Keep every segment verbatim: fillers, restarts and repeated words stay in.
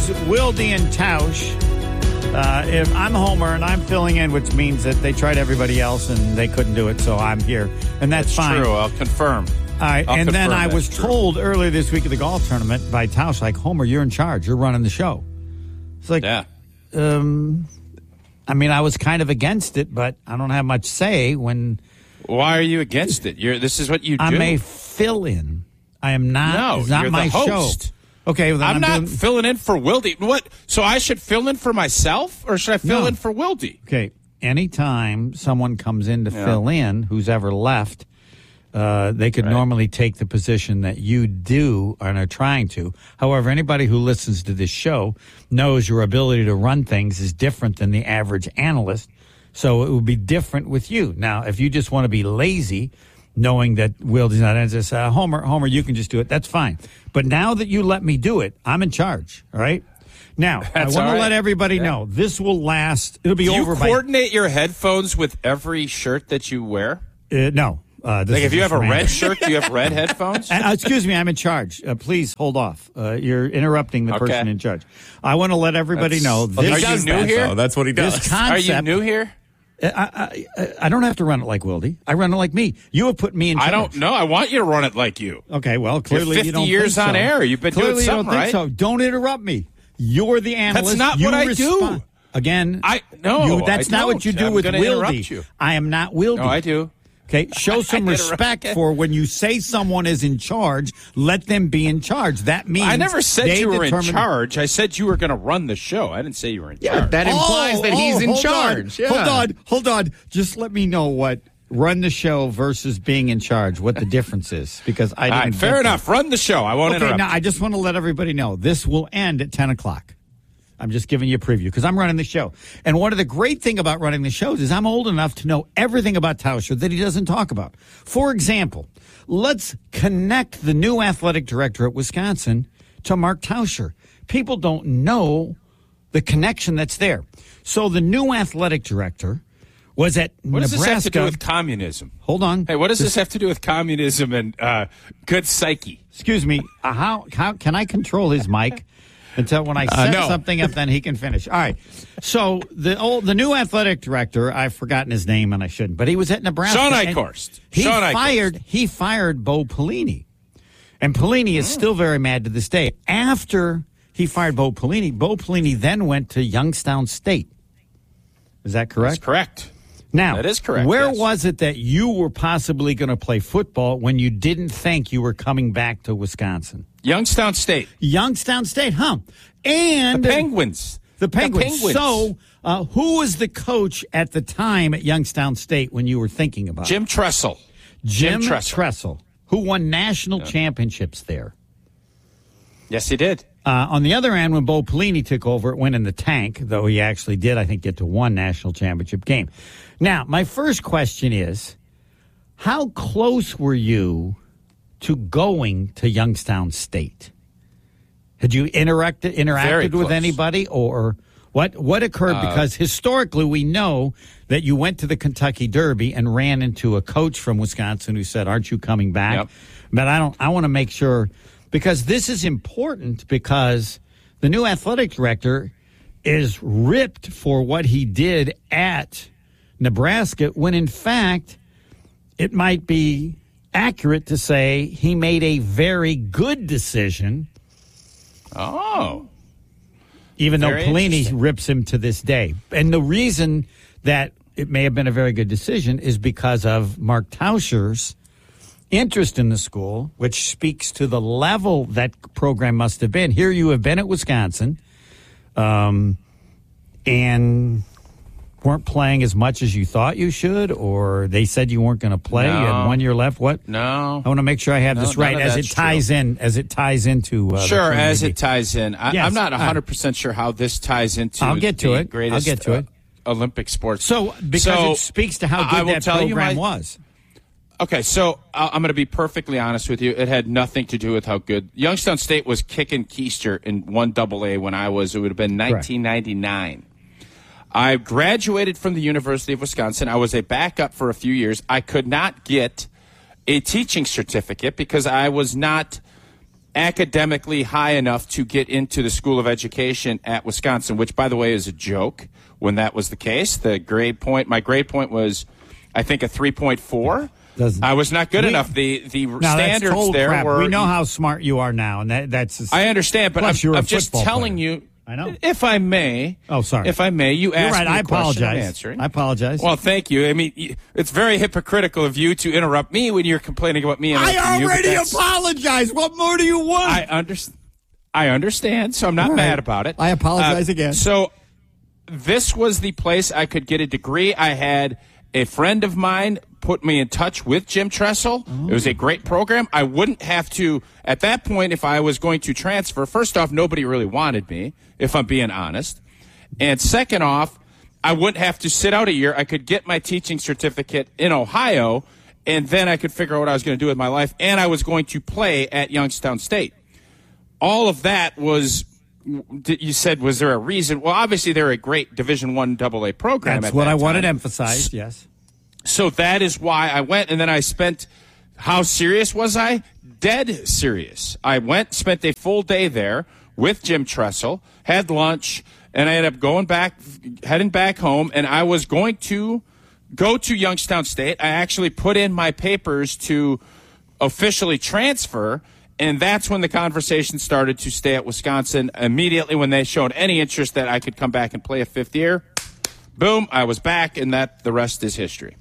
Wilde and Tausch. Uh, if I'm Homer and I'm filling in, which means that they tried everybody else and they couldn't do it, so I'm here. And that's, that's fine. true. I'll confirm. All right. I'll and then I was true. told earlier this week at the golf tournament by Tausch, like, Homer, you're in charge. You're running the show. It's like, yeah. um, I mean, I was kind of against it, but I don't have much say when. Why are you against it? You're. This is what you do. I'm a fill-in. I am not. No, it's not you're my the host. show. Okay, well, then I'm, I'm not doing... filling in for Wilde. What? So I should fill in for myself, or should I fill No. in for Wilde? Okay, anytime someone comes in to Yeah. fill in, who's ever left, uh, they could Right. normally take the position that you do and are trying to. However, anybody who listens to this show knows your ability to run things is different than the average analyst, so it would be different with you. Now, if you just want to be lazy, knowing that Wilde's not, and just uh, Homer, Homer, you can just do it. That's fine. But now that you let me do it, I'm in charge. All right. Now That's I want all to right. let everybody Yeah. know this will last. It'll be Do over. you coordinate your headphones with every shirt that you wear? by uh, no. Uh, this Like is if you just have a random. red shirt, do you have red headphones? Uh, excuse me, I'm in charge. Uh, please hold off. Uh, you're interrupting the Okay. person in charge. I want to let everybody That's- know Are this. you does new that, here? though. That's what he does. This concept. Are you new here? I, I, I don't have to run it like Wilde. I run it like me. You have put me in charge. I don't know. I want you to run it like you. Okay, well, clearly fifty you don't years think on so. air. You've been clearly doing something you don't think right. so. Don't interrupt me. You're the analyst. not You what I respond- do. Again, I- no, you, that's I not what don't. you do I'm with gonna Wilde. interrupt you. I am not Wilde. No, I do. Okay, show some I respect interrupt- for when you say someone is in charge, let them be in charge. That means I never said they you were in determine- charge. I said you were going to run the show. I didn't say you were in Yeah, charge. that implies Oh, that he's oh, in hold charge. On. Yeah. Hold on, hold on. Just let me know what run the show versus being in charge, what the difference is, because I All didn't. right, fair get enough. Run the show. I won't that. Okay, interrupt. now I just want to let everybody know this will end at ten o'clock. I'm just giving you a preview because I'm running the show. And one of the great thing about running the shows is I'm old enough to know everything about Tauscher that he doesn't talk about. For example, let's connect the new athletic director at Wisconsin to Mark Tauscher. People don't know the connection that's there. So the new athletic director was at What does Nebraska. this have to do with communism? Hold on. Hey, what does this have to do with communism and uh, good psyche? Excuse me. Uh, how how can I control his mic until when I set no. something up, then he can finish? All right. So the old the new athletic director, I've forgotten his name and I shouldn't, but he was at Nebraska. Sean and Eichhorst. He Sean Eichhorst. fired. He fired Bo Pelini, and Pelini is still very mad to this day. After he fired Bo Pelini, Bo Pelini then went to Youngstown State. Is that correct? That's correct. Now, That is correct, where yes. was it that you were possibly going to play football when you didn't think you were coming back to Wisconsin? Youngstown State. Youngstown State, huh? And The Penguins. The Penguins. The Penguins. So, uh, who was the coach at the time at Youngstown State when you were thinking about Jim it? Tressel. Jim Jim Tressel. Tressel, who won national championships there. Yes, he did. Uh, on the other end, when Bo Pelini took over, it went in the tank, though he actually did, I think, get to one national championship game. Now, my first question is, how close were you to going to Youngstown State? Had you interacted Very interacted with close. anybody, or what? What occurred? Uh, because historically, we know that you went to the Kentucky Derby and ran into a coach from Wisconsin who said, "Aren't you coming back?" Yep. But I don't. I want to make sure because this is important because the new athletic director is ripped for what he did at Nebraska, when in fact it might be accurate to say he made a very good decision. Oh. Even Very though Pelini interesting. rips him to this day. And the reason that it may have been a very good decision is because of Mark Tauscher's interest in the school, which speaks to the level that program must have been. Here you have been at Wisconsin, um, and weren't playing as much as you thought you should, or they said you weren't going to play. You had No. one year left. What? No. I want to make sure I have No, this none right of as it that's ties true. in, as it ties into. Uh, the Sure, as Trinity. it ties in. I, Yes, I'm not all right. one hundred percent sure how this ties into I'll get to the it. greatest I'll get to uh, it. Olympic sports. So, because So, it speaks to how I good will that tell you program my- was. Okay, so I- I'm going to be perfectly honest with you. It had nothing to do with how good Youngstown State was kicking keister in one double A when I was. It would have been nineteen ninety-nine. I graduated from the University of Wisconsin. I was a backup for a few years. I could not get a teaching certificate because I was not academically high enough to get into the School of Education at Wisconsin, which, by the way, is a joke when that was the case. The grade point, my grade point was, I think, a three point four. Doesn't, I was not good we, enough. The the no, standards that's there crap. were. We know how smart you are now, and that, that's. I understand, but I'm, I'm just telling player. you. I know. If I may. Oh, sorry. If I may, you asked You're right. me a I question, I'm apologize. answering. I apologize. Well, thank you. I mean, it's very hypocritical of you to interrupt me when you're complaining about me. I already you, apologize. What more do you want? I understand. I understand, so I'm not right. mad about it. I apologize uh, again. So this was the place I could get a degree. I had a friend of mine put me in touch with Jim Tressel. Oh. It was a great program. I wouldn't have to, at that point, if I was going to transfer, first off, nobody really wanted me, if I'm being honest. And second off, I wouldn't have to sit out a year. I could get my teaching certificate in Ohio, and then I could figure out what I was going to do with my life, and I was going to play at Youngstown State. All of that was, you said, was there a reason? Well, obviously they're a great Division One double A program. That's at what that I wanted time. to emphasize, yes. So that is why I went, and then I spent, how serious was I? Dead serious. I went, spent a full day there with Jim Tressel, had lunch, and I ended up going back, heading back home, and I was going to go to Youngstown State. I actually put in my papers to officially transfer, and that's when the conversation started to stay at Wisconsin. Immediately when they showed any interest that I could come back and play a fifth year, boom, I was back, and that the rest is history.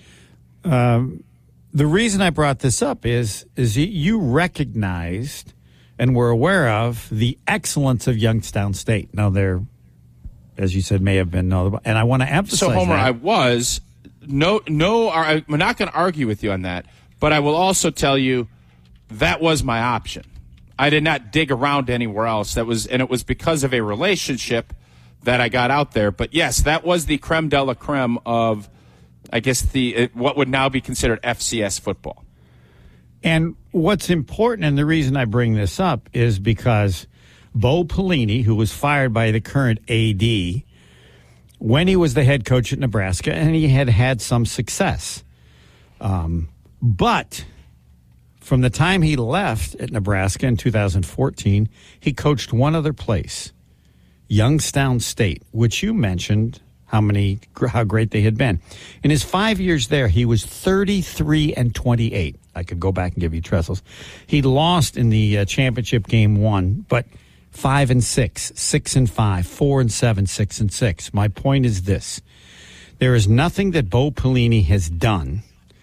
Um, the reason I brought this up is is you recognized and were aware of the excellence of Youngstown State. Now, there, as you said, may have been no, and I want to emphasize. So, Homer, that. I was no, no. I'm not going to argue with you on that, but I will also tell you that was my option. I did not dig around anywhere else. That was, and it was because of a relationship that I got out there. But yes, that was the creme de la creme of, I guess, the what would now be considered F C S football. And what's important, and the reason I bring this up, is because Bo Pelini, who was fired by the current A D, when he was the head coach at Nebraska, and he had had some success. Um, but from the time he left at Nebraska in two thousand fourteen, he coached one other place, Youngstown State, which you mentioned how many, how great they had been. In his five years there, he was thirty-three and twenty-eight. I could go back and give you Trestles. He lost in the uh, championship game one, but five and six, six and five, four and seven, six and six. My point is this: there is nothing that Bo Pelini has done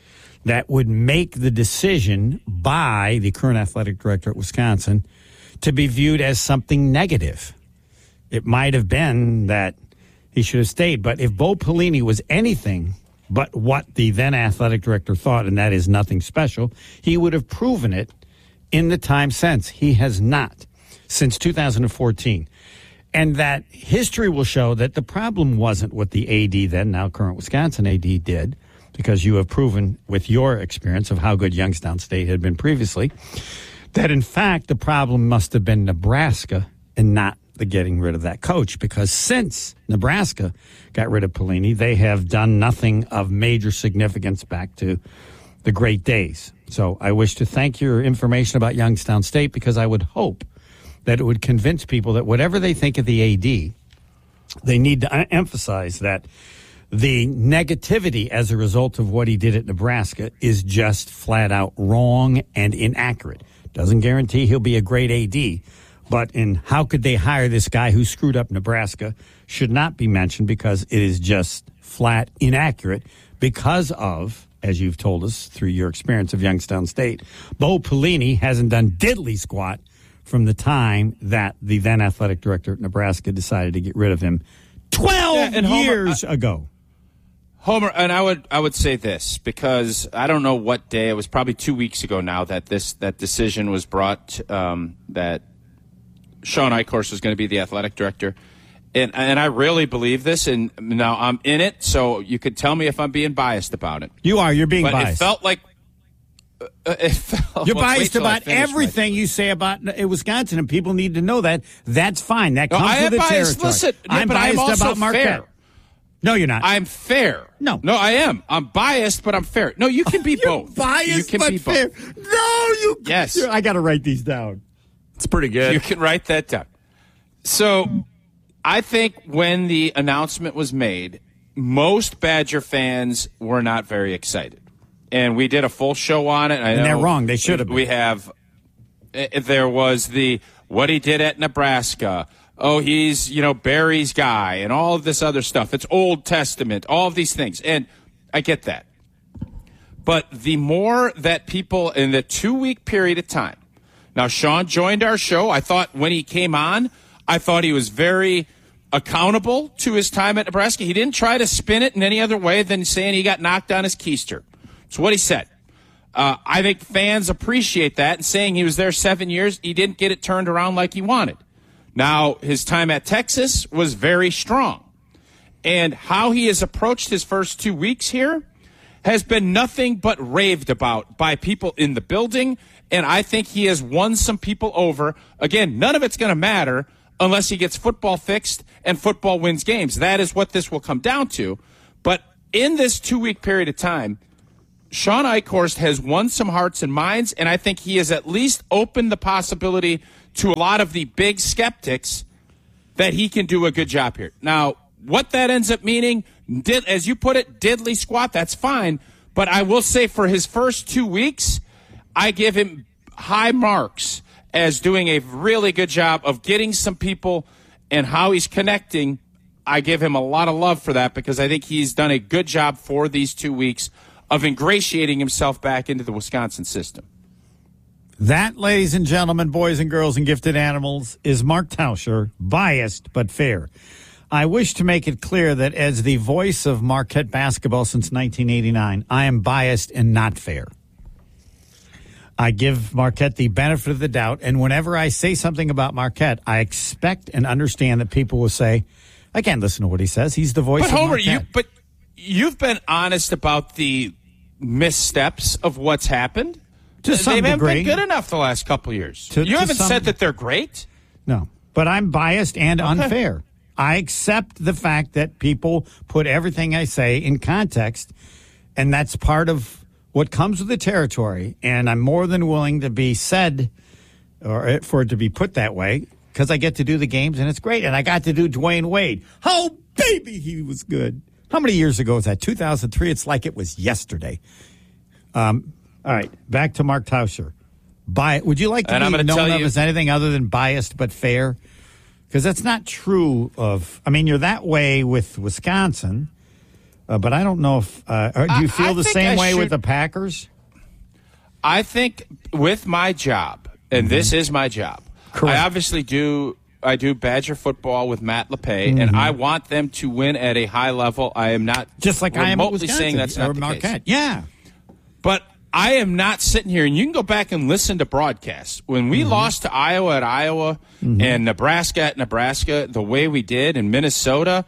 that would make the decision by the current athletic director at Wisconsin to be viewed as something negative. It might have been that he should have stayed. But if Bo Pelini was anything but what the then athletic director thought, and that is nothing special, he would have proven it in the time since. He has not since two thousand fourteen. And that history will show that the problem wasn't what the A D then, now current Wisconsin A D, did, because you have proven with your experience of how good Youngstown State had been previously, that in fact the problem must have been Nebraska and not the getting rid of that coach, because since Nebraska got rid of Pelini, they have done nothing of major significance back to the great days. So I wish to thank your information about Youngstown State, because I would hope that it would convince people that whatever they think of the A D, they need to emphasize that the negativity as a result of what he did at Nebraska is just flat out wrong and inaccurate. Doesn't guarantee he'll be a great A D, but in how could they hire this guy who screwed up Nebraska should not be mentioned, because it is just flat inaccurate because of, as you've told us through your experience of Youngstown State, Bo Pelini hasn't done diddly squat from the time that the then athletic director at Nebraska decided to get rid of him twelve yeah, years Homer, I, ago. Homer, and I would I would say this, because I don't know what day, it was probably two weeks ago now that this that decision was brought, um, that Sean Eichhorst was going to be the athletic director. And and I really believe this, and now I'm in it, so you could tell me if I'm being biased about it. You are. You're being but biased. It felt like uh, it felt, you're well, biased about my, everything you say about Wisconsin, and people need to know that. That's fine. That no, comes I with am the biased. territory. Listen, I'm but biased I'm also about Marquette. fair. No, you're not. I'm fair. No. No, I am. I'm biased, but I'm fair. No, you can be you're both. Biased, you can but be fair. both. No, you. Yes. I got to write these down. It's pretty good. You can write that down. So I think when the announcement was made, most Badger fans were not very excited. And we did a full show on it. I and know they're wrong. They should have been. We have, there was the, what he did at Nebraska. Oh, he's, you know, Barry's guy and all of this other stuff. It's Old Testament, all of these things. And I get that. But the more that people in the two-week period of time, now Sean joined our show. I thought when he came on, I thought he was very accountable to his time at Nebraska. He didn't try to spin it in any other way than saying he got knocked on his keister. That's what he said. Uh, I think fans appreciate that, and saying he was there seven years, he didn't get it turned around like he wanted. Now, his time at Texas was very strong. And how he has approached his first two weeks here has been nothing but raved about by people in the building, and I think he has won some people over. Again, none of it's going to matter unless he gets football fixed and football wins games. That is what this will come down to. But in this two-week period of time, Sean Eichhorst has won some hearts and minds, and I think he has at least opened the possibility to a lot of the big skeptics that he can do a good job here. Now, what that ends up meaning, did, as you put it, diddly squat, that's fine. But I will say for his first two weeks, I give him high marks as doing a really good job of getting some people and how he's connecting. I give him a lot of love for that because I think he's done a good job for these two weeks of ingratiating himself back into the Wisconsin system. That, ladies and gentlemen, boys and girls and gifted animals, is Mark Tauscher, biased but fair. I wish to make it clear that as the voice of Marquette basketball since nineteen eighty-nine, I am biased and not fair. I give Marquette the benefit of the doubt, and whenever I say something about Marquette, I expect and understand that people will say, I can't listen to what he says. He's the voice but of Homer, Marquette. You, but you've been honest about the missteps of what's happened. To some they haven't degree. been good enough the last couple of years. To, you to haven't some, said that they're great. No, but I'm biased and okay. unfair. I accept the fact that people put everything I say in context, and that's part of what comes with the territory. And I'm more than willing to be said, or for it to be put that way, because I get to do the games, and it's great. And I got to do Dwayne Wade. Oh, baby, he was good. How many years ago was that? two thousand three? It's like it was yesterday. Um. All right, back to Mark Tauscher. Bi- Would you like to and be known of you- as anything other than biased but fair? Because that's not true of, I mean, you're that way with Wisconsin, uh, but I don't know if, uh, or do you feel I, I the think same I way should, with the Packers? I think with my job, and mm-hmm. this is my job, Correct. I obviously do, I do Badger football with Matt LePay, mm-hmm. and I want them to win at a high level. I am not just like I am remotely at saying that's not or the Marquette. case. Yeah. But I am not sitting here, and you can go back and listen to broadcasts. When we mm-hmm. lost to Iowa at Iowa mm-hmm. and Nebraska at Nebraska, the way we did in Minnesota,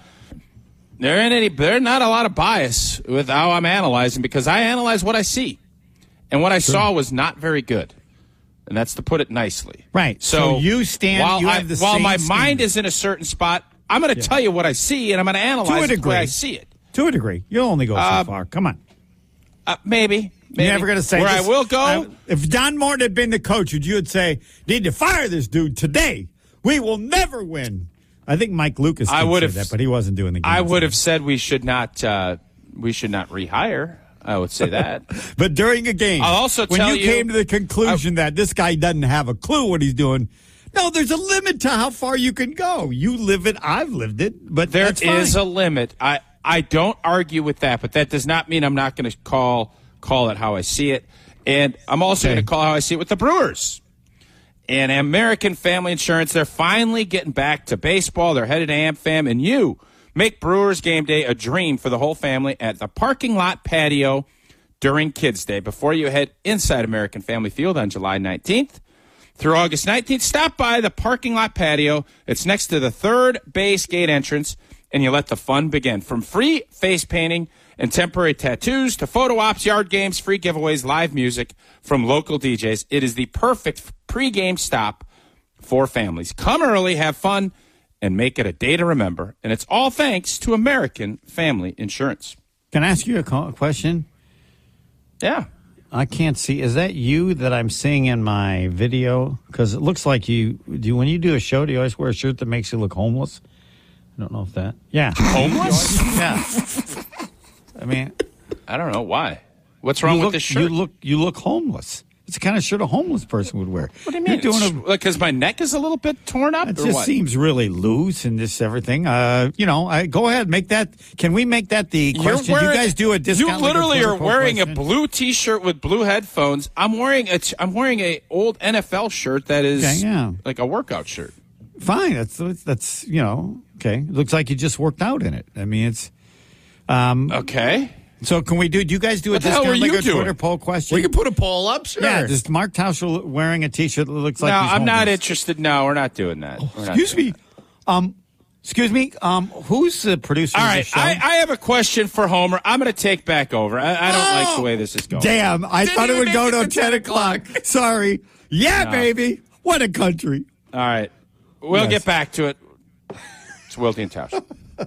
there ain't any, there's not a lot of bias with how I'm analyzing because I analyze what I see. And what I sure. saw was not very good. And that's to put it nicely. Right. So, so you stand, while, you I, have the while same my standard. mind is in a certain spot, I'm going to yeah. tell you what I see, and I'm going to analyze it the way I see it. To a degree. You'll only go so uh, far. Come on. Uh, maybe. Maybe. You're never going to say where this, I will go. I, if Don Morton had been the coach, would you would say, need to fire this dude today? We will never win. I think Mike Lucas I would have that, but he wasn't doing the game. I would have said we should not uh, we should not rehire. I would say that. But during a game, I'll also when tell you, you came to the conclusion I, that this guy doesn't have a clue what he's doing, no, there's a limit to how far you can go. You live it, I've lived it, but there that's fine. is a limit. I I don't argue with that, but that does not mean I'm not going to call call it how I see it. And I'm also okay. going to call how I see it with the Brewers. And American Family Insurance, they're finally getting back to baseball. They're headed to AmFam, and you make Brewers game day a dream for the whole family at the parking lot patio during Kids Day. Before you head inside American Family Field on July nineteenth through August nineteenth, stop by the parking lot patio. It's next to the third base gate entrance, and you let the fun begin. From free face painting and temporary tattoos to photo ops, yard games, free giveaways, live music from local D Js, it is the perfect pregame stop for families. Come early, have fun, and make it a day to remember. And it's all thanks to American Family Insurance. Can I ask you a question? Yeah. I can't see. Is that you that I'm seeing in my video? Because it looks like you do. When you do a show, do you always wear a shirt that makes you look homeless? I don't know if that. Yeah, homeless. Yeah. I mean, I don't know why. What's wrong look, with this shirt? You look. You look homeless. It's the kind of shirt a homeless person would wear. What do you mean? You're doing a, like, because my neck is a little bit torn up? It or just what? seems really loose and just everything. Uh, you know, I, go ahead, make that. Can we make that the question? You're wearing, you guys do a discount? You literally like a are wearing question? a blue T-shirt with blue headphones. I'm wearing a. I'm wearing a old N F L shirt that is okay, yeah. like a workout shirt. Fine. That's that's you know okay. It looks like you just worked out in it. I mean, it's um, okay. So can we do? Do you guys do a what the hell discount are like you a doing? Twitter poll question? We can put a poll up, sure. Yeah, just Mark Tauscher wearing a T-shirt that looks like. No, he's I'm not homeless. interested. No, we're not doing that. Oh, We're not excuse doing me. That. Um, excuse me. Um, who's the producer? All of right, the show? I, I have a question for Homer. I'm going to take back over. I, I don't Oh, like the way this is going. Damn, I Didn't thought it even would go make it to to ten o'clock. Sorry. Yeah, No. baby. What a country. All right, we'll Yes. get back to it. It's Wilty and Tausch.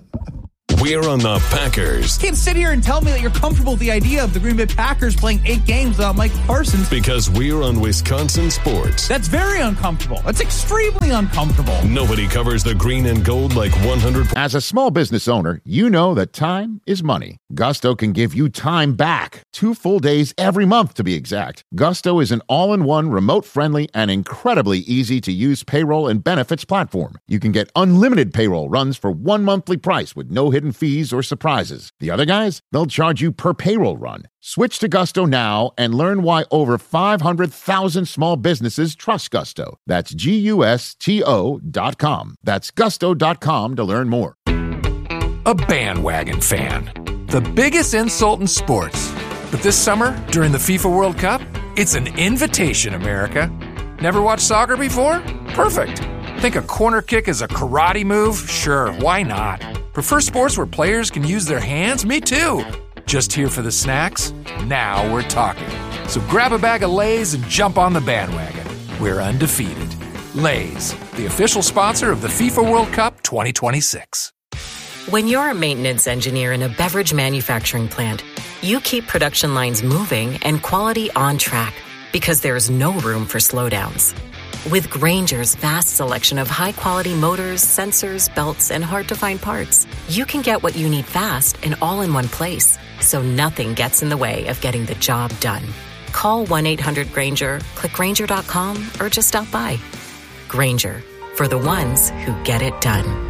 We're on the Packers. You can't sit here and tell me that you're comfortable with the idea of the Green Bay Packers playing eight games without Mike Parsons. Because we're on Wisconsin Sports. That's very uncomfortable. That's extremely uncomfortable. Nobody covers the green and gold like one hundred. As a small business owner, you know that time is money. Gusto can give you time back. Two full days every month, to be exact. Gusto is an all-in-one, remote-friendly, and incredibly easy-to-use payroll and benefits platform. You can get unlimited payroll runs for one monthly price with no hidden fees or surprises. The other guys, they'll charge you per payroll run. Switch to Gusto now and learn why over five hundred thousand small businesses trust Gusto. That's G U S T O dot com. That's gusto dot com to learn more. A bandwagon fan. The biggest insult in sports. But this summer, during the FIFA World Cup, it's an invitation, America. Never watched soccer before? Perfect. Think a corner kick is a karate move? Sure, why not? Prefer sports where players can use their hands? Me too. Just here for the snacks? Now we're talking. So grab a bag of Lay's and jump on the bandwagon. We're undefeated. Lay's, the official sponsor of the FIFA World Cup twenty twenty-six. When you're a maintenance engineer in a beverage manufacturing plant, you keep production lines moving and quality on track because there's no room for slowdowns. With Grainger's vast selection of high-quality motors, sensors, belts, and hard-to-find parts, you can get what you need fast and all in one place, so nothing gets in the way of getting the job done. Call one eight hundred Grainger, click Grainger dot com, or just stop by. Grainger, for the ones who get it done.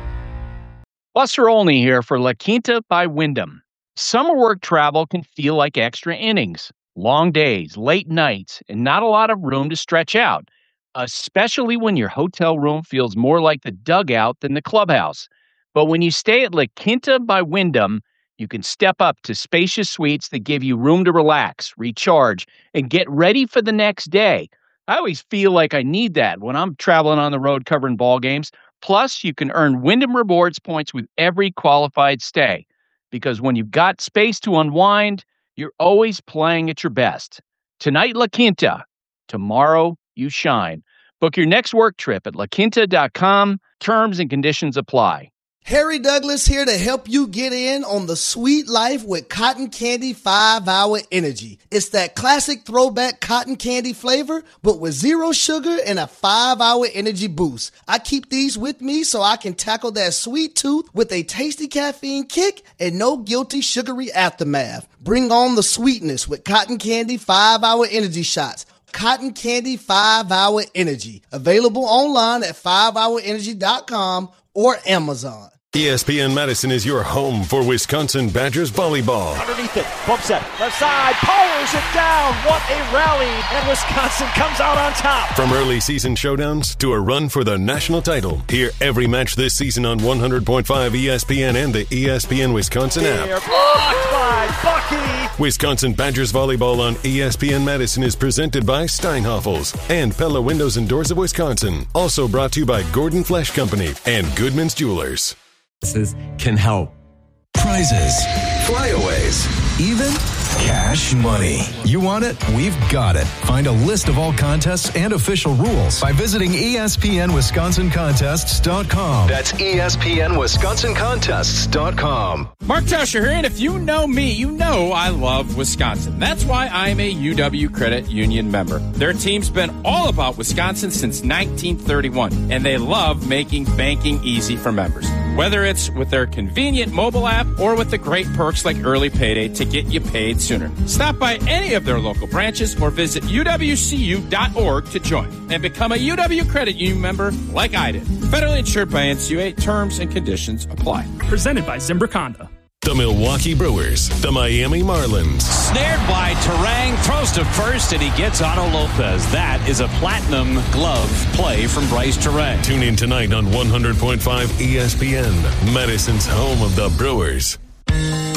Buster Olney here for La Quinta by Wyndham. Summer work travel can feel like extra innings. Long days, late nights, and not a lot of room to stretch out, especially when your hotel room feels more like the dugout than the clubhouse. But when you stay at La Quinta by Wyndham, you can step up to spacious suites that give you room to relax, recharge, and get ready for the next day. I always feel like I need that when I'm traveling on the road covering ball games. Plus, you can earn Wyndham Rewards points with every qualified stay. Because when you've got space to unwind, you're always playing at your best. Tonight, La Quinta. Tomorrow, you shine. Book your next work trip at la quinta dot com. Terms and conditions apply. Harry Douglas here to help you get in on the sweet life with Cotton Candy five hour Energy. It's that classic throwback cotton candy flavor, but with zero sugar and a five hour energy boost. I keep these with me so I can tackle that sweet tooth with a tasty caffeine kick and no guilty sugary aftermath. Bring on the sweetness with Cotton Candy five hour Energy shots. Cotton Candy five hour Energy. Available online at five hour energy dot com or Amazon. E S P N Madison is your home for Wisconsin Badgers volleyball. Underneath it, bump set, left side, powers it down. What a rally, and Wisconsin comes out on top. From early season showdowns to a run for the national title, hear every match this season on one hundred point five E S P N and the E S P N Wisconsin app. They're blocked by Bucky. Wisconsin Badgers volleyball on E S P N Madison is presented by Steinhoffels and Pella Windows and Doors of Wisconsin. Also brought to you by Gordon Flesh Company and Goodman's Jewelers. Can help. Prizes, flyaways, even Cash money. You want it? We've got it. Find a list of all contests and official rules by visiting E S P N Wisconsin Contests dot com. That's E S P N Wisconsin Contests dot com. Mark Tauscher here, and if you know me, you know I love Wisconsin. That's why I'm a U W Credit Union member. Their team's been all about Wisconsin since nineteen thirty-one, and they love making banking easy for members. Whether it's with their convenient mobile app or with the great perks like early payday to get you paid sooner. Stop by any of their local branches or visit U W C U dot org to join and become a U W Credit Union member like I did. Federally insured by N C U A. Terms and conditions apply. Presented by Zimbrick Honda. The Milwaukee Brewers, the Miami Marlins. Snared by Terang, throws to first, and he gets Otto Lopez. That is a platinum glove play from Bryce Terang. Tune in tonight on one hundred point five E S P N, Madison's home of the Brewers.